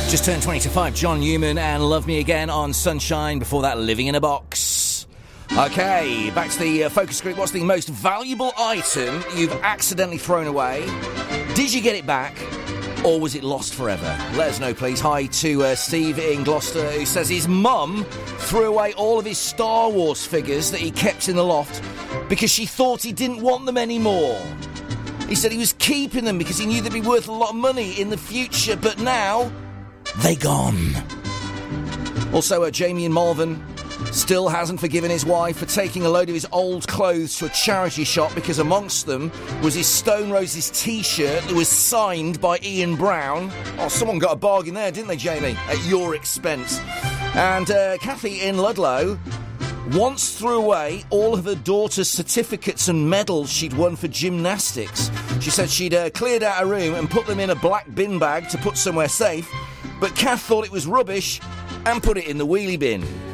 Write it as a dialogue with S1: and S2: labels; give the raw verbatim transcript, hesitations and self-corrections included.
S1: Just turned twenty to five, John Newman and Love Me Again on Sunshine. Before that, Living in a Box. Okay, back to the uh, focus group. What's the most valuable item you've accidentally thrown away? Did you get it back? Or was it lost forever? Let us know, please. Hi to uh, Steve in Gloucester, who says his mum threw away all of his Star Wars figures that he kept in the loft because she thought he didn't want them anymore. He said he was keeping them because he knew they'd be worth a lot of money in the future, but now they gone. Also, uh, Jamie in Malvern still hasn't forgiven his wife for taking a load of his old clothes to a charity shop because amongst them was his Stone Roses T-shirt that was signed by Ian Brown. Oh, someone got a bargain there, didn't they, Jamie? At your expense. And uh, Kathy in Ludlow once threw away all of her daughter's certificates and medals she'd won for gymnastics. She said she'd uh, cleared out her room and put them in a black bin bag to put somewhere safe, but Kath thought it was rubbish and put it in the wheelie bin.